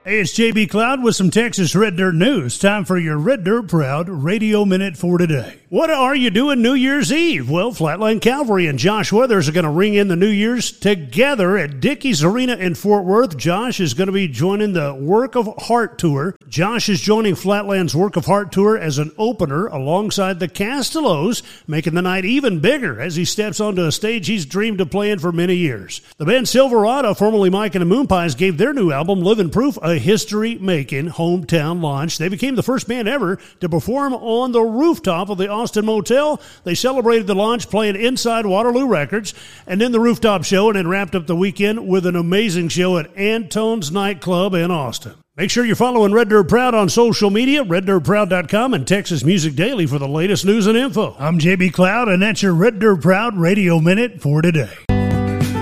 Hey, it's JB Cloud with some Texas Red Dirt news. Time for your Red Dirt Proud Radio Minute for today. What are you doing New Year's Eve? Well, Flatline Calvary and Josh Weathers are going to ring in the New Year's together at Dickies Arena in Fort Worth. Josh is going to be joining the Work of Heart Tour. Josh is joining Flatland's Work of Heart Tour as an opener alongside the Castellos, making the night even bigger as he steps onto a stage he's dreamed of playing for many years. The band Silverado, formerly Mike and the Moonpies, gave their new album, Living Proof, a history-making hometown launch. They became the first band ever to perform on the rooftop of the Austin Motel. They celebrated the launch playing inside Waterloo Records and then the rooftop show, and then wrapped up the weekend with an amazing show at Antone's Nightclub in Austin. Make sure you're following Red Dirt Proud on social media, reddirtproud.com, and Texas Music Daily for the latest news and info. I'm JB Cloud, and that's your Red Dirt Proud Radio Minute for today.